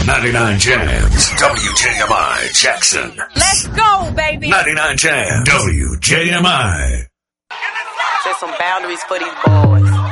99 Jams, WJMI Jackson. Let's go, baby. 99 Jams, WJMI. Set some boundaries for these boys.